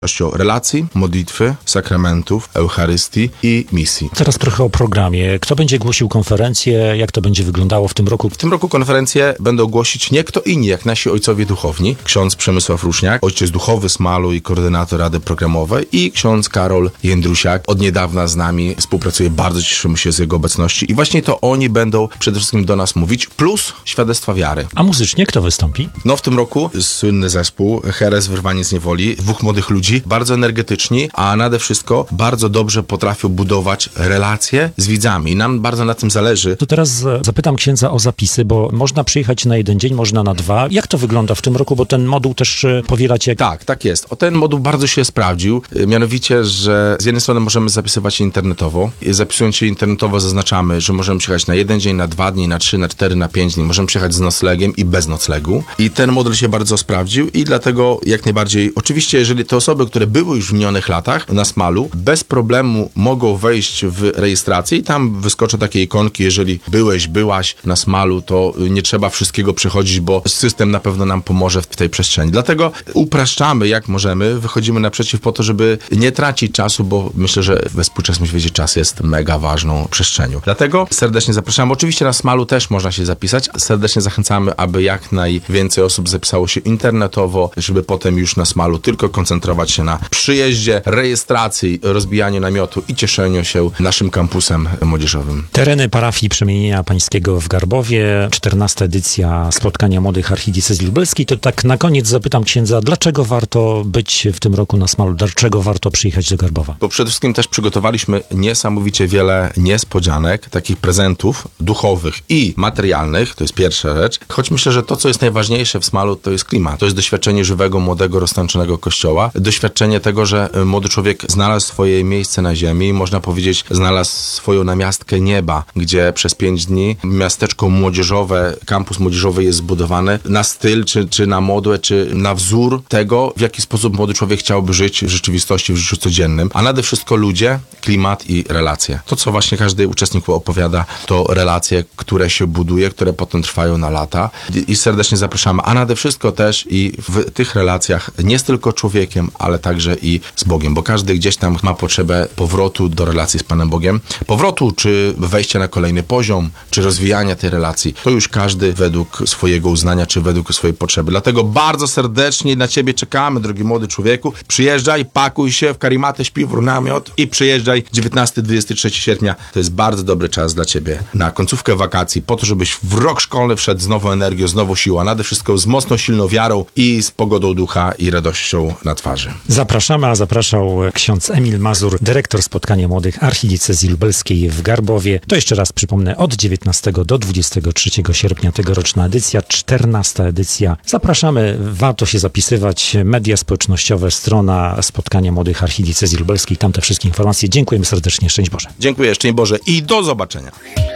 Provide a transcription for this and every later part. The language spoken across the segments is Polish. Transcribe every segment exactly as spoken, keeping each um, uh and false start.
relacji, modlitwy, sakramentów, Eucharystii i misji. Teraz trochę o programie. Kto będzie głosił konferencję? Jak to będzie wyglądało w tym roku? W tym roku konferencję będą głosić nie kto inni, jak nasi ojcowie duchowni. Ksiądz Przemysław Ruszniak, ojciec duchowy Smalu i koordynator Rady Programowej, i ksiądz Karol Jędrusiak. Od niedawna z nami współpracuje, bardzo cieszymy się z jego obecności i właśnie to oni będą przede wszystkim do nas mówić, plus świadectwa wiary. A muzycznie kto wystąpi? No w tym roku słynny zespół Heres Wyrwanie z niewoli, dwóch młodych ludzi, bardzo energetyczni, a nade wszystko bardzo dobrze potrafią budować relacje z widzami. I nam bardzo na tym zależy. To teraz zapytam księdza o zapisy, bo można przyjechać na jeden dzień, można na dwa. Jak to wygląda w tym roku, bo ten moduł też powielacie? Tak, tak jest. O, ten moduł bardzo się sprawdził. Mianowicie, że z jednej strony możemy zapisywać się internetowo. I zapisując się internetowo zaznaczamy, że możemy przyjechać na jeden dzień, na dwa dni, na trzy, na cztery, na pięć dni. Możemy przyjechać z noclegiem i bez noclegu. I ten model się bardzo sprawdził i dlatego jak najbardziej, oczywiście jeżeli te osoby, które były już w minionych latach na Smalu, bez problemu mogą wejść w rejestrację i tam wyskoczą takie ikonki, jeżeli byłeś, byłaś na Smalu, to nie trzeba wszystkiego przechodzić, bo system na pewno nam pomoże w tej przestrzeni. Dlatego upraszczamy jak możemy, wychodzimy naprzeciw po to, żeby nie tracić czasu, bo myślę, że we współczesnym świecie czas jest mega ważną przestrzenią. Dlatego serdecznie zapraszamy. Oczywiście na Smalu też można się zapisać. Serdecznie zachęcamy, aby jak najwięcej osób zapisało się internetowo, żeby potem już na Smalu tylko koncentrować się na przyjeździe, rejestracji, rozbijaniu namiotu i cieszeniu się naszym kampusem młodzieżowym. Tereny parafii Przemienienia Pańskiego w Garbowie, czternasta edycja spotkania młodych archidiecezji lubelskiej. To tak na koniec zapytam księdza, dlaczego warto być w tym roku na Smalu? Dlaczego warto przyjechać do Garbowa? Bo przede wszystkim też przygotowaliśmy niesamowicie wiele niespodzianek, takich prezentów duchowych i materialnych, to jest pierwsza rzecz. Choć myślę, że to, co jest najważniejsze w Smalu, to jest klimat. To jest doświadczenie żywego, młodego, roztańczonego kościoła. Doświadczenie tego, że młody człowiek znalazł swoje miejsce na ziemi, można powiedzieć, znalazł swoją namiastkę nieba, gdzie przez pięć dni miasteczko młodzieżowe, kampus młodzieżowy jest zbudowany na styl, czy, czy na modłę, czy na wzór tego, w jaki sposób młody człowiek chciałby żyć w rzeczywistości, w życiu codziennym, a nade wszystko ludzie, klimat i relacje. To, co właśnie każdy uczestnik opowiada, to relacje, które się buduje, które potem trwają na lata i serdecznie zapraszamy, a nade wszystko też i w tych relacjach nie z tylko człowiekiem, ale także i z Bogiem, bo każdy gdzieś tam ma potrzebę powrotu do relacji z Panem Bogiem. Powrotu, czy wejścia na kolejny poziom, czy rozwijania tej relacji, to już każdy według swojego uznania, czy według swojej potrzeby. Dlatego bardzo serdecznie na Ciebie czekamy, drogi młody człowieku. Przyjeżdżaj, pakuj się w karimatę, śpiwór, namiot i przyjeżdżaj dziewiętnastego do dwudziestego trzeciego sierpnia. To jest bardzo dobry czas dla Ciebie na końcówkę wakacji, po to, żebyś w rok szkolny wszedł z nową energią, z nową siłą, a nade wszystko z mocną, silną wiarą i z pogodą ducha i radością na twarzy. Zapraszamy, a zapraszał ksiądz Emil Mazur, dyrektor spotkania młodych archidiecezji lubelskiej w Garbowie. To jeszcze raz przypomnę, od dziewiętnastego do dwudziestego trzeciego sierpnia tegoroczna edycja, czternasta edycja. Zapraszamy, warto się zapisywać. Media społecznościowe, strona spotkania młodych archidiecezji lubelskiej, tam te wszystkie informacje. Dziękujemy serdecznie, szczęść Boże. Dziękuję, szczęść Boże i do zobaczenia.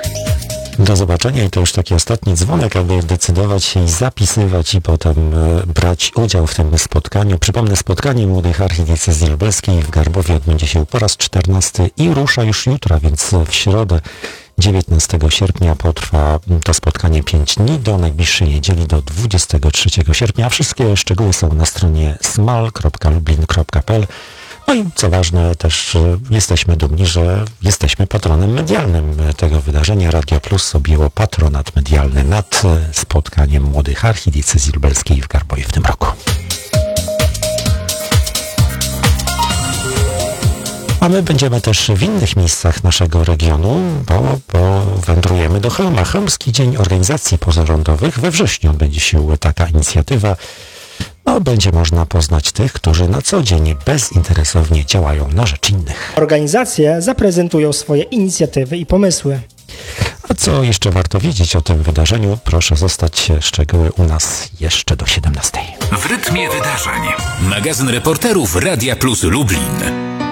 Do zobaczenia i to już taki ostatni dzwonek, aby decydować się i zapisywać i potem e, brać udział w tym spotkaniu. Przypomnę, spotkanie młodych archidiecezji lubelskiej w Garbowie odbędzie się po raz czternasty i rusza już jutro, więc w środę dziewiętnastego sierpnia potrwa to spotkanie pięć dni, do najbliższej niedzieli, do dwudziestego trzeciego sierpnia. Wszystkie szczegóły są na stronie smal kropka lublin kropka p l. No i co ważne, też jesteśmy dumni, że jesteśmy patronem medialnym tego wydarzenia. Radio Plus objęło patronat medialny nad spotkaniem młodych archidiecezji lubelskiej w Garbowie w tym roku. A my będziemy też w innych miejscach naszego regionu, bo, bo wędrujemy do Chełma. Chełmski Dzień Organizacji Pozarządowych. We wrześniu odbędzie się taka inicjatywa. No, będzie można poznać tych, którzy na co dzień bezinteresownie działają na rzecz innych. Organizacje zaprezentują swoje inicjatywy i pomysły. A co jeszcze warto wiedzieć o tym wydarzeniu? Proszę zostać szczegóły u nas jeszcze do siedemnastej. W rytmie wydarzeń. Magazyn reporterów Radia Plus Lublin.